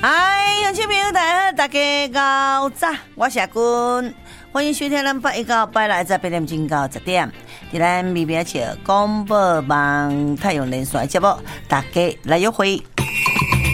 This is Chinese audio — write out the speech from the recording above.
哎，乡亲朋友，大家好早，我是阿君，欢迎收听咱8月1号拜六在8点钟到10点，在咱微博笑广播网太阳连线节目，大家来约会。